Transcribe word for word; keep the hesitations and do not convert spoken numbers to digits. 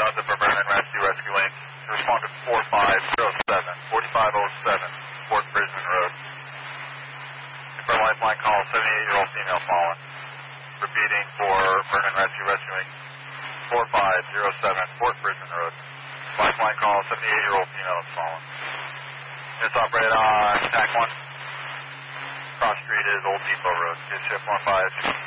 Delta for Vernon Rescue, Rescue Inc. To respond to four five zero seven, forty-five oh seven, Fort Brisbane Road. For lifeline call, seventy-eight-year-old female fallen. Repeating for Vernon Rescue, Rescue Inc. four five zero seven, Fort Brisbane Road. Lifeline call, seventy-eight-year-old female is fallen. It's operated on T A C one. Cross street is Old Depot Road. It's ship one five.